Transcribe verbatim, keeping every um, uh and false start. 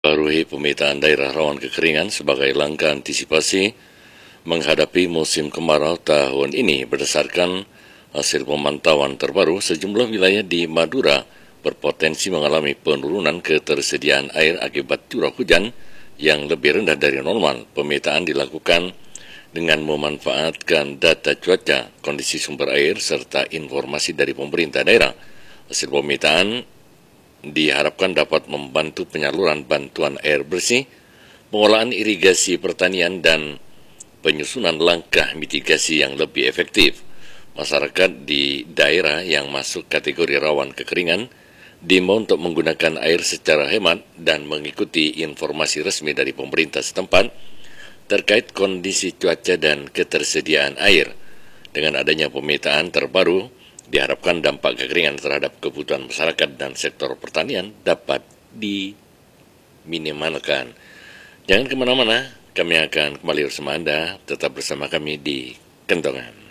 Baruhi pemetaan daerah rawan kekeringan sebagai langkah antisipasi menghadapi musim kemarau tahun ini. Berdasarkan hasil pemantauan terbaru, sejumlah wilayah di Madura berpotensi mengalami penurunan ketersediaan air akibat curah hujan yang lebih rendah dari normal. Pemetaan dilakukan dengan memanfaatkan data cuaca, kondisi sumber air, serta informasi dari pemerintah daerah. Hasil pemetaan diharapkan dapat membantu penyaluran bantuan air bersih, pengolahan irigasi pertanian, dan penyusunan langkah mitigasi yang lebih efektif. Masyarakat di daerah yang masuk kategori rawan kekeringan diimbau untuk menggunakan air secara hemat dan mengikuti informasi resmi dari pemerintah setempat terkait kondisi cuaca dan ketersediaan air. Dengan adanya pemetaan terbaru, diharapkan dampak kekeringan terhadap kebutuhan masyarakat dan sektor pertanian dapat diminimalkan. Jangan kemana-mana, kami akan kembali bersama Anda, tetap bersama kami di Kentongan.